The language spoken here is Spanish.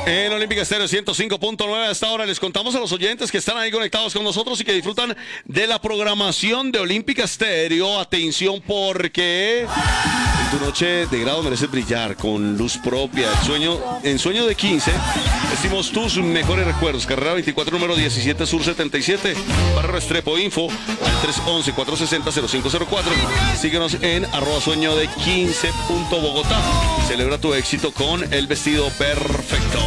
En Olímpica Estéreo 105.9 hasta ahora les contamos a los oyentes que están ahí conectados con nosotros y que disfrutan de la programación de Olímpica Estéreo. Atención porque en tu noche de grado mereces brillar con luz propia. En sueño de 15 decimos tus mejores recuerdos. Carrera 24, número 17 Sur 77. Barrio Restrepo, info al 311-460-0504. Síguenos en @sueño de 15.bogotá. Celebra tu éxito con el vestido perfecto.